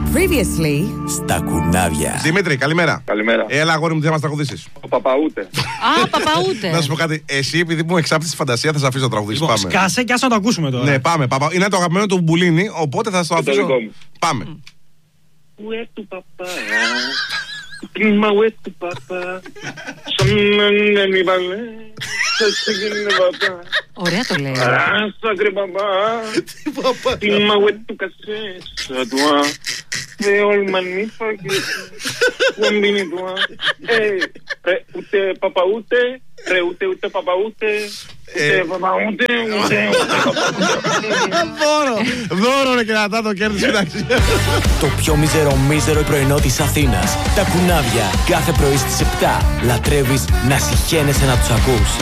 Previously. Στα κουνάβια. Δημήτρη, καλημέρα. Καλημέρα. Έλα, αγόρι μου, τι θα μας τραγουδήσεις. Ο Παπαούτε. Α, Παπαούτε. Να σου πω κάτι. Εσύ, επειδή μου εξάπτεις τη φαντασία, θα σε αφήσω να τραγουδήσεις. Λοιπόν, Πάμε. σκάσε και άσε να το ακούσουμε τώρα. Ναι, πάμε. Είναι το αγαπημένο του Μπουλίνι, οπότε θα στο Και το αφήσω. δικό μου. Πάμε. Ue tu papá, prima ue tu papá, somnando mi balé, se sigue papá. Ωραία το λέει. Sacre papá, prima ue tu casesa tua, de olman mi fagui, wambini tua. Ute papaute, ute papaute. Δώρο ρε κερατά, το κέρδισε, εντάξει. Το πιο μίζερο πρωινό της Αθήνας. Τα κουνάβια. Κάθε πρωί στις 7. Λατρεύεις να συχαίνεσαι να τους ακούς.